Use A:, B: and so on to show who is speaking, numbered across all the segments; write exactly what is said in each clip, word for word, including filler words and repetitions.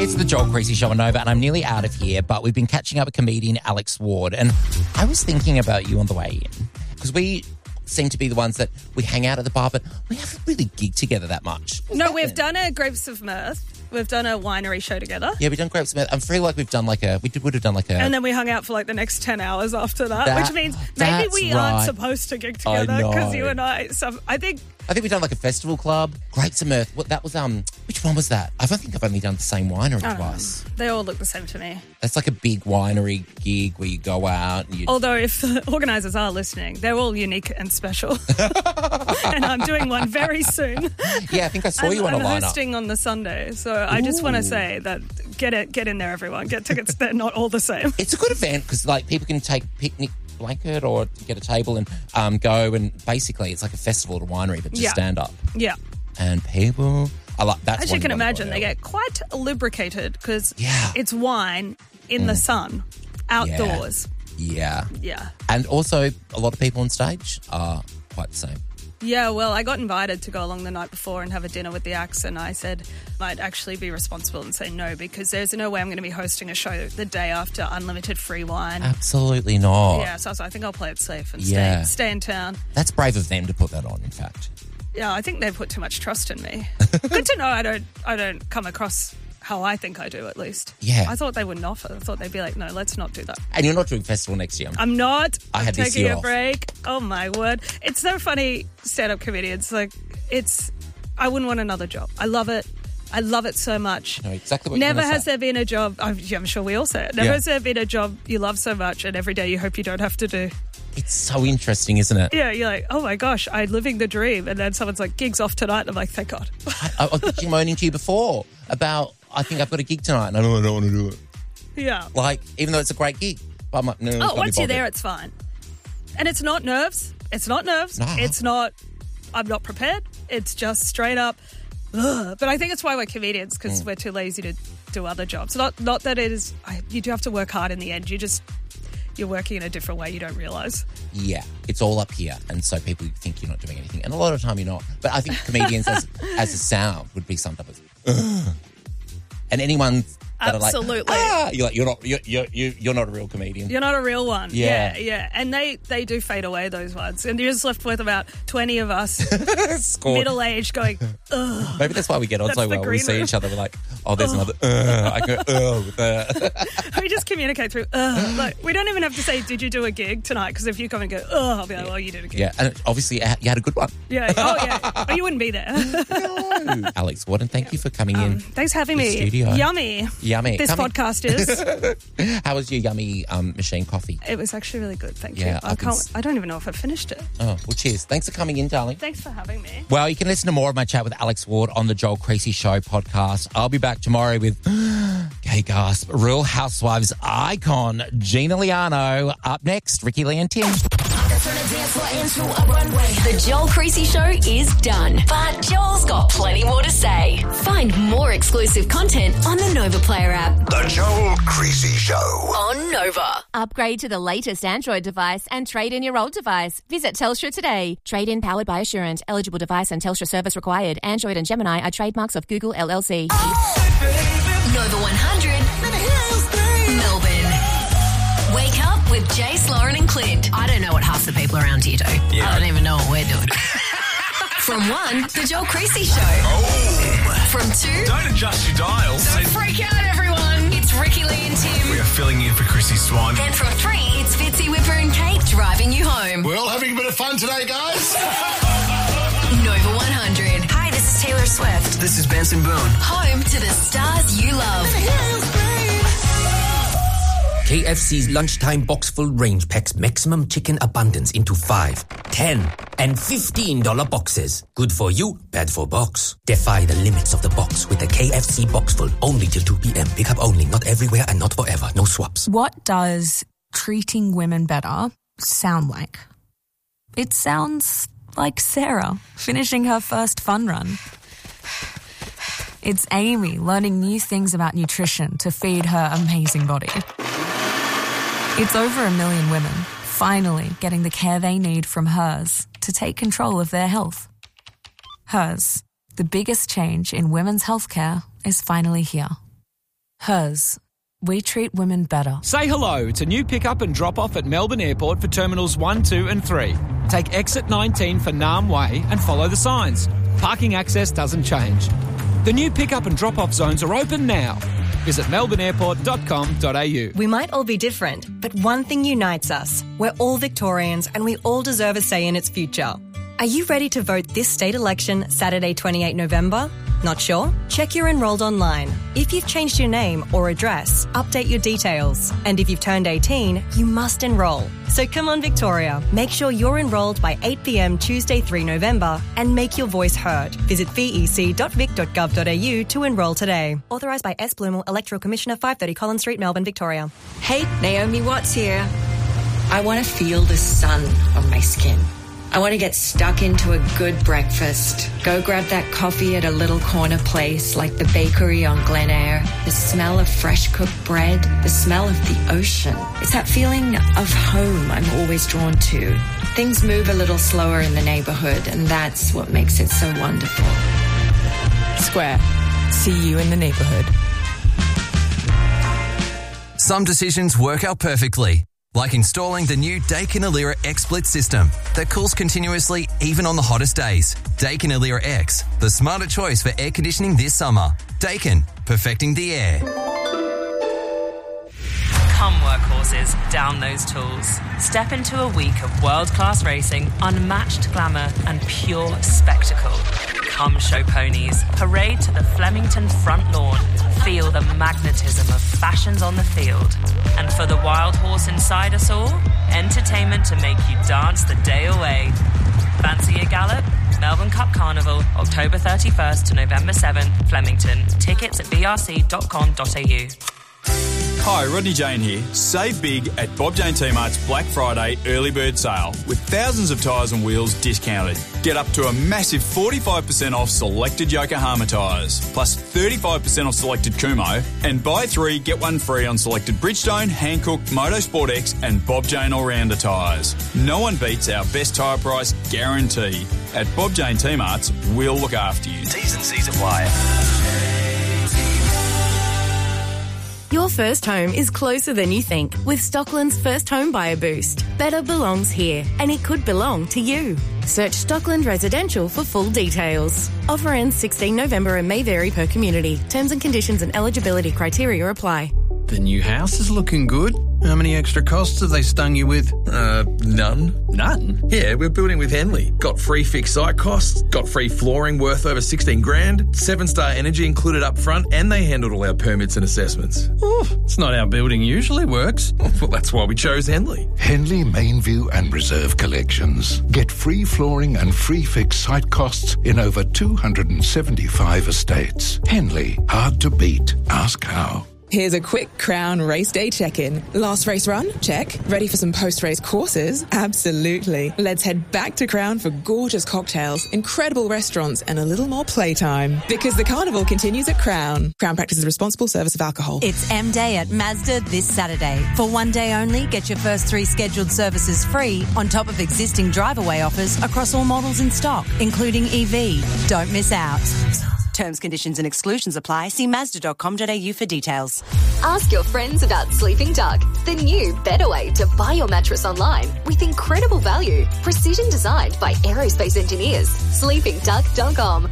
A: It's the Joel Creasy Show on Nova, and I'm nearly out of here, but we've been catching up with comedian Alex Ward, and I was thinking about you on the way in, because we seem to be the ones that we hang out at the bar, but we haven't really gigged together that much. What's
B: no,
A: that
B: we've
A: then?
B: done a Grapes of Mirth. We've done a winery show together.
A: Yeah, we've done Grapes of Mirth. I feel like we've done like a, we did, would have done like a...
B: And then we hung out for like the next ten hours after that,
A: That-
B: which means maybe
A: that's
B: we
A: right.
B: aren't supposed to gig
A: I
B: together because
A: know.
B: you and I, some, I think...
A: I think we've done like a festival club, Grapes of Mirth. What, that was, um, which one was that? I don't think I've only done the same winery
B: I don't
A: twice.
B: know. They all look the same to me.
A: That's like a big winery gig where you go out and you...
B: Although if the organisers are listening, they're all unique and special. And I'm doing one very soon.
A: Yeah, I think I saw
B: I'm,
A: you on
B: I'm
A: a lineup.
B: hosting on the Sunday, so I just want to say that get it, get in there, everyone. Get tickets. They're not all the same.
A: It's a good event because like people can take picnic blanket or get a table and um, go, and basically it's like a festival at a winery, but just
B: Yeah.
A: stand up.
B: Yeah.
A: And people, I like that's.
B: As
A: one
B: you can
A: wanna
B: imagine,
A: go
B: they
A: to.
B: get quite lubricated because
A: Yeah.
B: it's wine in the sun, outdoors.
A: Yeah,
B: Yeah.
A: and also a lot of people on stage are quite the same.
B: Yeah, well, I got invited to go along the night before and have a dinner with the acts, and I said I'd actually be responsible and say no because there's no way I'm going to be hosting a show the day after unlimited free wine.
A: Absolutely not.
B: Yeah, so I was like, I think I'll play it safe and
A: Yeah.
B: stay, stay in town.
A: That's brave of them to put that on. In fact,
B: Yeah, I think they've put too much trust in me. Good to know I don't I don't come across how I think I do, at least.
A: Yeah.
B: I thought they wouldn't offer. I thought they'd be like, no, let's not do that.
A: and you're not doing festival next year.
B: I'm not.
A: I
B: I'm
A: had this
B: taking
A: year
B: a
A: off.
B: break. Oh, my word. It's so funny, stand-up comedians. Like, it's... I wouldn't want another job. I love it. I love it so much.
A: No, exactly what you're
B: Never
A: gonna
B: has
A: say.
B: there been a job... I'm, I'm sure we all say it. Never
A: Yeah.
B: has there been a job you love so much and every day you hope you don't have to do.
A: It's so interesting, isn't it?
B: Yeah, you're like, oh, my gosh, I'm living the dream. And then someone's like, gig's off tonight. And I'm like, thank God.
A: I, I was bitching moaning to you before about I think I've got a gig tonight and I don't, I don't want to do it.
B: Yeah.
A: Like, even though it's a great gig, but I'm like, no.
B: Oh,
A: can't be
B: once you're
A: bothered.
B: there, it's fine. And it's not nerves. It's not nerves.
A: No.
B: It's not, I'm not prepared. It's just straight up, ugh. But I think it's why we're comedians, because
A: Mm.
B: we're too lazy to do other jobs. Not not that it is, I, you do have to work hard in the end. You just, you're working in a different way you don't realise.
A: Yeah, it's all up here, and so people think you're not doing anything, and a lot of the time you're not. But I think comedians, as as a sound, would be summed up as, ugh. And anyone that
B: Absolutely.
A: are like, ah, you're like, you're not, you're you're you're you're not a real comedian.
B: You're not a real one.
A: Yeah.
B: Yeah, yeah. And they, they do fade away, those ones. And you're just left with about twenty of us,
A: Score.
B: middle-aged, going, ugh.
A: Maybe that's why we get on
B: That's
A: so
B: the
A: well. We
B: green
A: see
B: room.
A: each other, we're like, oh, there's another. Uh, I go, uh, with uh.
B: We just communicate through, ugh. Like, we don't even have to say, did you do a gig tonight? Because if you come and go, ugh, I'll be like, well, you did a gig.
A: Yeah, and obviously uh, you had a good one.
B: Yeah. Oh, yeah. Or you wouldn't be there.
A: Alex Warden, thank you for coming in.
B: Thanks for having
A: The
B: me.
A: studio.
B: Yummy.
A: Yummy.
B: This
A: Come in.
B: podcast is.
A: How was your yummy um, machine coffee?
B: It was actually really good. Thank
A: Yeah,
B: you. I
A: I've been
B: can't.
A: s-
B: I don't even know if I finished it.
A: Oh, well, cheers. Thanks for coming in, darling.
B: Thanks for having me.
A: Well, you can listen to more of my chat with Alex Ward on the Joel Creasy Show podcast. I'll be back tomorrow with, gay gasp, Real Housewives icon Gina Liano. Up next, Ricky Lee and Tim.
C: The Joel Creasy Show is done, but Joel's got plenty more to say. Find more exclusive content on the Nova Player app.
D: The Joel Creasy Show.
C: On Nova.
E: Upgrade to the latest Android device and trade in your old device. Visit Telstra today. Trade in powered by Assurant. Eligible device and Telstra service required. Android and Gemini are trademarks of Google L L C.
C: Nova one hundred. Melbourne. Wake up with Jace, Lauren and Clint. I don't know what half the people around here do. I don't even know what we're doing. From one, the Joel Creasy Show.
D: Oh.
C: From two,
F: Don't adjust your dials.
C: don't freak out, everyone. It's Ricky Lee and Tim.
F: We are filling in for Chrissy Swan.
C: And from three, it's Fitzy, Whipper and Kate driving you home.
D: We're all having a bit of fun today, guys.
C: Nova one hundred. Hi, this is Taylor Swift.
F: This is Benson Boone.
C: Home to the stars you love.
G: K F C's lunchtime box-full range packs maximum chicken abundance into five, ten, and fifteen dollar boxes. Good for you, bad for box. Defy the limits of the box with the K F C box-full only till two p.m. Pick up only, not everywhere and not forever. No swaps.
H: What does treating women better sound like? It sounds like Sarah finishing her first fun run. It's Amy learning new things about nutrition to feed her amazing body. It's over a million women finally getting the care they need from Hers to take control of their health. Hers, the biggest change in women's healthcare, is finally here. Hers. We treat women better.
I: Say hello to new pick-up and drop-off at Melbourne Airport for Terminals one, two and three. Take exit nineteen for Nam Way and follow the signs. Parking access doesn't change. The new pick-up and drop-off zones are open now. Visit melbourne airport dot com dot a u.
J: We might all be different, but one thing unites us. We're all Victorians and we all deserve a say in its future. Are you ready to vote this state election Saturday, twenty-eighth of November? Not sure? Check you're enrolled online. If you've changed your name or address, update your details. And if you've turned eighteen, you must enrol. So come on, Victoria. Make sure you're enrolled by eight p.m. Tuesday, the third of November and make your voice heard. Visit v e c dot vic dot gov dot a u to enrol today. Authorised by S. Bloomer, Electoral Commissioner, five thirty Collins Street, Melbourne, Victoria.
K: Hey, Naomi Watts here. I want to feel the sun on my skin. I want to get stuck into a good breakfast. Go grab that coffee at a little corner place like the bakery on Glen Eyre. The smell of fresh cooked bread. The smell of the ocean. It's that feeling of home I'm always drawn to. Things move a little slower in the neighbourhood, and that's what makes it so wonderful.
H: Square. See you in the neighbourhood.
L: Some decisions work out perfectly. Like installing the new Daikin Alira X-Split system that cools continuously even on the hottest days. Daikin Alira X, the smarter choice for air conditioning this summer. Daikin, perfecting the air.
M: Come workhorses, down those tools. Step into a week of world-class racing, unmatched glamour and pure spectacle. Come show ponies, parade to the Flemington front lawn, feel the magnetism of fashions on the field. And for the wild horse inside us all, entertainment to make you dance the day away. Fancy a gallop? Melbourne Cup Carnival, October thirty-first to November seventh, Flemington. Tickets at v r c dot com dot a u.
F: Hi, Rodney Jane here. Save big at Bob Jane T-Mart's Black Friday early bird sale with thousands of tyres and wheels discounted. Get up to a massive forty-five percent off selected Yokohama tyres, plus thirty-five percent off selected Kumho, and buy three, get one free on selected Bridgestone, Hankook, Motorsport X and Bob Jane All-Rounder tyres. No one beats our best tyre price guarantee. At Bob Jane T-Mart's, we'll look after you. T's and C's apply.
N: Your first home is closer than you think with Stockland's First Home Buyer Boost. Better belongs here, and it could belong to you. Search Stockland Residential for full details. Offer ends sixteenth of November and may vary per community. Terms and conditions and eligibility criteria apply.
O: The new house is looking good. How many extra costs have they stung you with?
P: Uh, none.
O: None?
P: Yeah, we're building with Henley. Got free fixed site costs, got free flooring worth over sixteen grand, seven-star energy included up front, and they handled all our permits and assessments.
O: Oh, it's not how building usually works.
P: Well, that's why we chose Henley.
Q: Henley, Mainview and Reserve Collections. Get free flooring and free fixed site costs in over two hundred seventy-five estates. Henley, hard to beat. Ask how.
R: Here's a quick Crown Race Day check-in. Last race run? Check. Ready for some post-race courses? Absolutely. Let's head back to Crown for gorgeous cocktails, incredible restaurants, and a little more playtime. Because the carnival continues at Crown. Crown practices responsible service of alcohol.
S: It's M-Day at Mazda this Saturday. For one day only, get your first three scheduled services free on top of existing drive-away offers across all models in stock, including E V. Don't miss out. Terms, conditions and exclusions apply. See mazda dot com dot a u for details.
C: Ask your friends about Sleeping Duck, the new, better way to buy your mattress online with incredible value. Precision designed by aerospace engineers. sleeping duck dot com.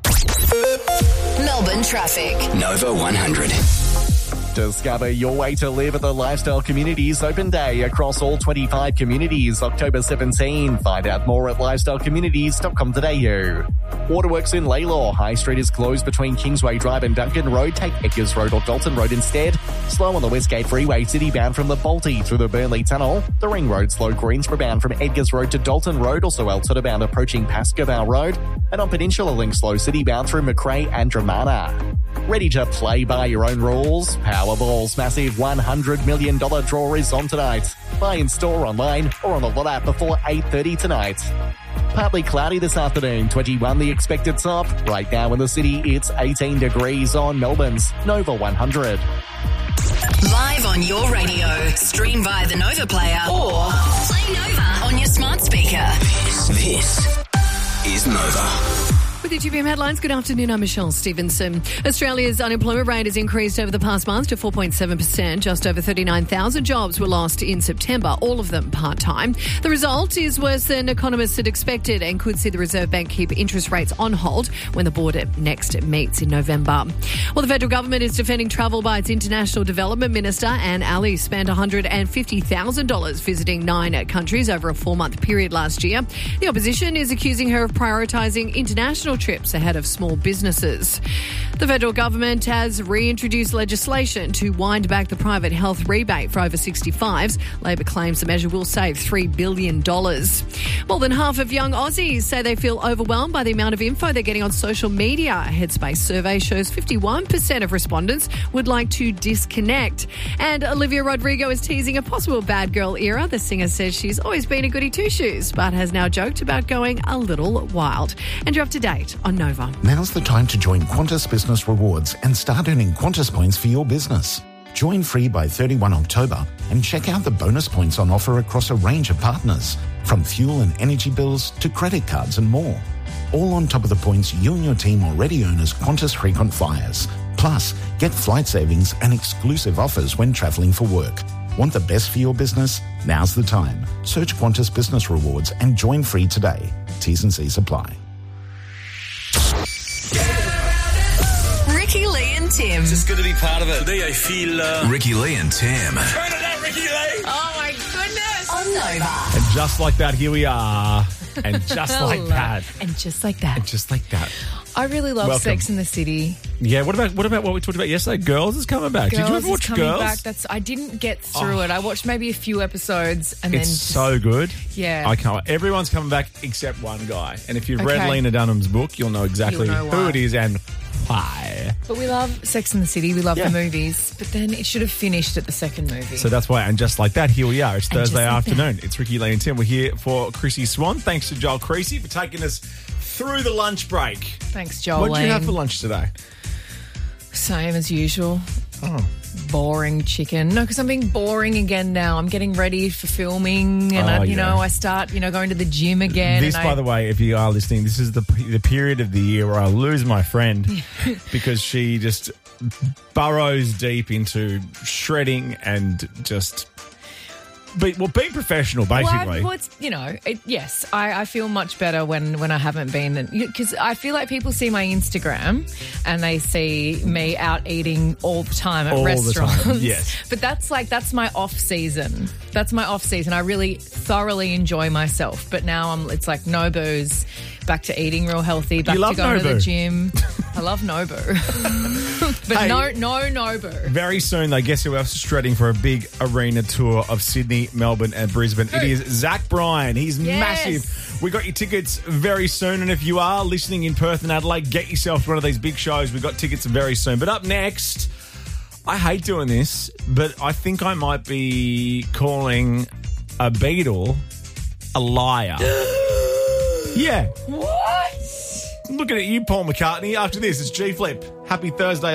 C: Melbourne traffic.
D: Nova one hundred.
T: Discover your way to live at the Lifestyle Communities Open Day across all twenty-five communities, October seventeenth. Find out more at lifestyle communities dot com dot a u. Waterworks in Laylaw. High Street is closed between Kingsway Drive and Duncan Road. Take Edgars Road or Dalton Road instead. Slow on the Westgate Freeway, city bound from the Balti through the Burnley Tunnel. The Ring Road slow Greensboro bound from Edgars Road to Dalton Road, also Elsota bound approaching Pascoe Road. And on Peninsula Link slow city bound through Macrae and Dramana. Ready to play by your own rules? Powerball's massive one hundred million dollars draw is on tonight. Buy in store, online, or on the Lot app before eight thirty tonight. Partly cloudy this afternoon, twenty-one the expected top. Right now in the city, it's eighteen degrees on Melbourne's Nova one hundred.
C: Live on your radio, stream via the Nova player, or play Nova on your smart speaker.
D: This, this is Nova.
U: With your two P M headlines, good afternoon. I'm Michelle Stevenson. Australia's unemployment rate has increased over the past month to four point seven percent. Just over thirty-nine thousand jobs were lost in September, all of them part-time. The result is worse than economists had expected and could see the Reserve Bank keep interest rates on hold when the board next meets in November. Well, the federal government is defending travel by its International Development Minister, Anne Ali, spent one hundred fifty thousand dollars visiting nine countries over a four-month period last year. The opposition is accusing her of prioritising international trips ahead of small businesses. The federal government has reintroduced legislation to wind back the private health rebate for over sixty-fives. Labor claims the measure will save three billion dollars. More than half of young Aussies say they feel overwhelmed by the amount of info they're getting on social media. A Headspace survey shows fifty-one percent of respondents would like to disconnect. And Olivia Rodrigo is teasing a possible bad girl era. The singer says she's always been a goody two-shoes, but has now joked about going a little wild. And you're up to date on Nova.
Q: Now's the time to join Qantas Business Rewards and start earning Qantas points for your business. Join free by thirty-first of October and check out the bonus points on offer across a range of partners, from fuel and energy bills to credit cards and more. All on top of the points you and your team already earn as Qantas frequent flyers. Plus, get flight savings and exclusive offers when travelling for work. Want the best for your business? Now's the time. Search Qantas Business Rewards and join free today. T's and C's apply.
C: Ricky Lee and Tim.
V: Just good to be part of it. Today I feel... Uh...
D: Ricky Lee and Tim.
V: Turn it up, Ricky Lee.
C: Oh, my goodness. On Nova.
W: And just like that, here we are. And just like that.
X: And just like that.
W: And just like that.
X: I really love
W: Welcome.
X: Sex in the City.
W: Yeah, what about what about what we talked about yesterday? Girls is coming back.
X: Girls
W: Did you ever
X: is
W: watch
X: coming
W: Girls?
X: Back. That's I didn't get through
W: Oh.
X: it. I watched maybe a few episodes and
W: It's
X: then just,
W: so good.
X: Yeah.
W: I can't. Everyone's coming back except one guy. And if you've read
X: Okay.
W: Lena Dunham's book, you'll know exactly
X: You'll know
W: who
X: why.
W: it is and why.
X: But we love Sex in the City. We love
W: Yeah.
X: the movies. But then it should have finished at the second movie.
W: So that's why, and just like that, here we are. It's
X: And just
W: Thursday
X: like
W: afternoon. It's Ricky Lee and Tim. We're here for Chrissy Swan. Thanks to Joel Creasy for taking us through the lunch break.
X: Thanks, Joel.
W: What did you have for lunch today?
X: Same as usual.
W: Oh.
X: Boring chicken. No, because I'm being boring again now. I'm getting ready for filming and,
W: Oh,
X: I, you
W: yeah.
X: know, I start, you know, going to the gym again.
W: This,
X: and
W: by
X: I,
W: the way, if you are listening, this is the the period of the year where I lose my friend because she just burrows deep into shredding and just be, well, being professional, basically.
X: Well, I've- well, it's, you know, it, yes, I, I feel much better when, when I haven't been, because I feel like people see my Instagram and they see me out eating all the time at
W: All the
X: restaurants.
W: time, yes.
X: But that's like, that's my off season. That's my off season. I really thoroughly enjoy myself. But now I'm, it's like no booze, back to eating real healthy, back
W: You love
X: to going to the
W: Nobu.
X: gym. I love Nobu. but
W: Hey.
X: no, no Nobu.
W: Very soon, though, guess who else is shredding for a big arena tour of Sydney, Melbourne and Brisbane? It is Zach Bryan. He's
X: Yes.
W: massive. We got your tickets very soon, and if you are listening in Perth and Adelaide, get yourself to one of these big shows. We've got tickets very soon. But up next, I hate doing this, but I think I might be calling a Beatle a liar. Yeah.
X: What?
W: Looking at you, Paul McCartney. After this, it's G Flip. Happy Thursday.